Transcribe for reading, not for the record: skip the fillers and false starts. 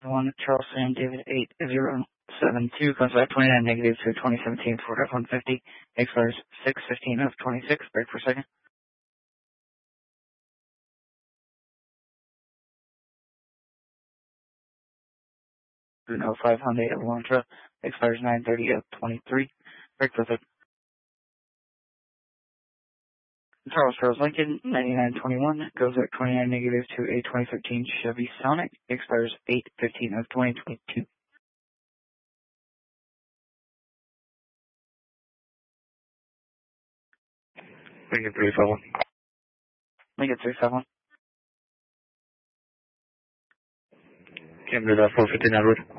1, Charles Sam David 8072, comes back 29 negative to 2017 Ford F-150, expires 6/15 of 26, break for a second. Route 05 Hyundai Elantra, expires 9/30 of 23, break for a second. Charles Lincoln, 9921, goes at 29 negative to a 2013 Chevy Sonic, expires 8/15 of 2022. Lincoln 351. Lincoln 351. Came to the 459 route.